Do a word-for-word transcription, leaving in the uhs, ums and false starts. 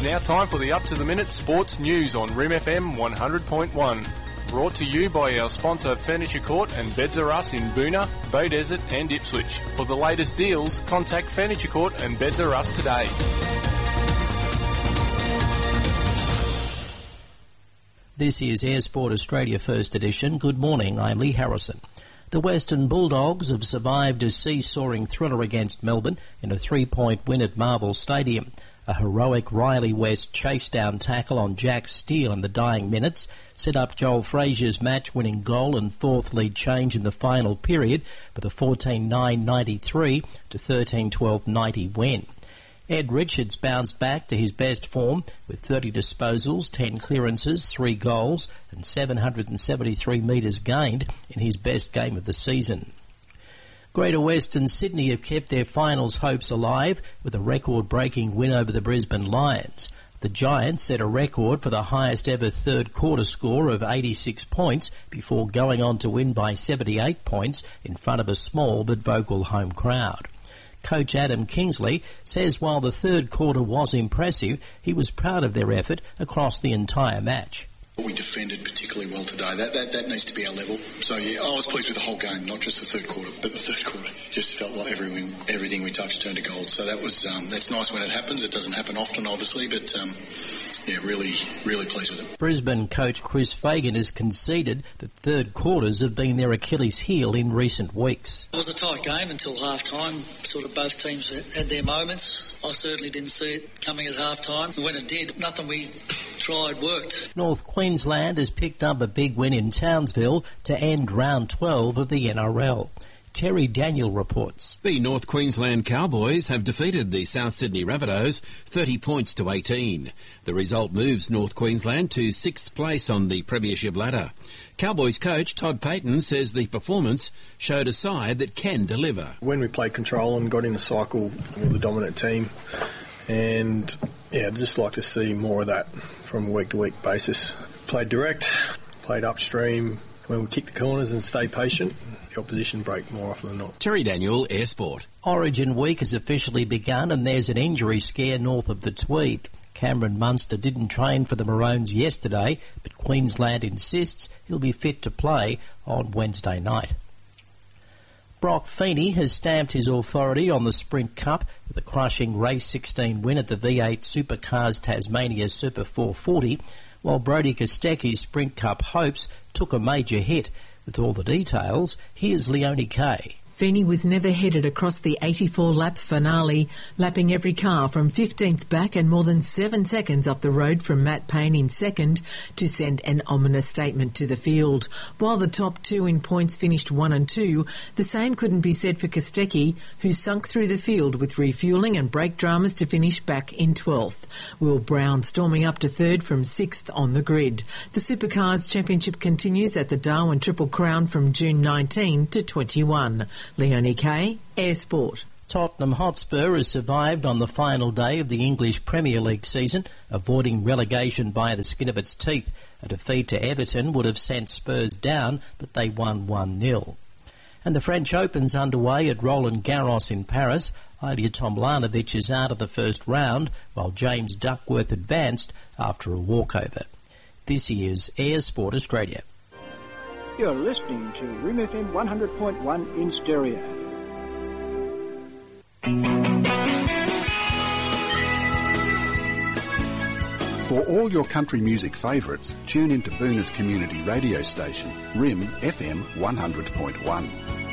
now time for the up-to-the-minute sports news on R I M F M one hundred point one. Brought to you by our sponsor Furniture Court and Beds R Us in Boonah, Bow Desert and Ipswich. For the latest deals, contact Furniture Court and Beds R Us today. This is Air Sport Australia First Edition. Good morning, I'm Lee Harrison. The Western Bulldogs have survived a seesawing thriller against Melbourne in a three-point win at Marvel Stadium. A heroic Riley West chase-down tackle on Jack Steele in the dying minutes set up Joel Frazier's match-winning goal and fourth lead change in the final period for the fourteen nine ninety-three to thirteen twelve ninety win. Ed Richards bounced back to his best form with thirty disposals, ten clearances, three goals and seven hundred seventy-three metres gained in his best game of the season. Greater Western Sydney have kept their finals hopes alive with a record-breaking win over the Brisbane Lions. The Giants set a record for the highest ever third quarter score of eighty-six points before going on to win by seventy-eight points in front of a small but vocal home crowd. Coach Adam Kingsley says while the third quarter was impressive, he was proud of their effort across the entire match. We defended particularly well today. That, that that needs to be our level. So, yeah, I was pleased with the whole game, not just the third quarter, but the third quarter just felt like everything everything we touched turned to gold. So that was um, that's nice when it happens. It doesn't happen often, obviously, but, um, yeah, really, really pleased with it. Brisbane coach Chris Fagan has conceded that third quarters have been their Achilles heel in recent weeks. It was a tight game until half-time. Sort of both teams had their moments. I certainly didn't see it coming at half-time. When it did, nothing we tried worked. North Queensland has picked up a big win in Townsville to end round twelve of the N R L. Terry Daniel reports. The North Queensland Cowboys have defeated the South Sydney Rabbitohs thirty points to eighteen. The result moves North Queensland to sixth place on the premiership ladder. Cowboys coach Todd Payton says the performance showed a side that can deliver. When we played control and got in a cycle with the dominant team, and yeah, I'd just like to see more of that from a week-to-week basis. Played direct, played upstream. When we kick the corners and stay patient, the opposition break more often than not. Terry Daniel, Air Sport. Origin Week has officially begun and there's an injury scare north of the Tweed. Cameron Munster didn't train for the Maroons yesterday, but Queensland insists he'll be fit to play on Wednesday night. Brock Feeney has stamped his authority on the Sprint Cup with a crushing race sixteen win at the V eight Supercars Tasmania Super four forty, while Brodie Kostecki's Sprint Cup hopes took a major hit. With all the details, here's Leonie Kay. Feeney was never headed across the eighty-four lap finale, lapping every car from fifteenth back and more than seven seconds up the road from Matt Payne in second to send an ominous statement to the field. While the top two in points finished one and two, the same couldn't be said for Kostecki, who sunk through the field with refuelling and brake dramas to finish back in twelfth. Will Brown storming up to third from sixth on the grid. The Supercars Championship continues at the Darwin Triple Crown from June nineteenth to twenty-one. Leonie Kay, Air Sport. Tottenham Hotspur has survived on the final day of the English Premier League season, avoiding relegation by the skin of its teeth. A defeat to Everton would have sent Spurs down, but they won one nil. And the French Open's underway at Roland Garros in Paris. Ilya Tomljanovic is out of the first round, while James Duckworth advanced after a walkover. This is Air Sport Australia. You're listening to R I M F M one hundred point one in stereo. For all your country music favourites, tune into Boona's community radio station, R I M F M one hundred point one.